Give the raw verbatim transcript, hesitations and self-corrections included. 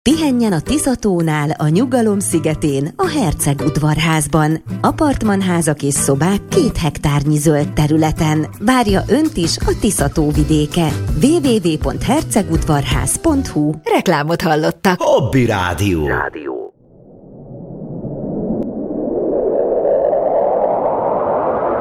Pihenjen a Tiszatónál, a Nyugalom szigetén, a Herceg udvarházban. Apartmanházak és szobák két hektárnyi zöld területen. Várja önt is a Tiszató vidéke. double-u double-u double-u pont hercegudvarház pont hu. Reklámot hallottak. Hobby Rádió. Rádió.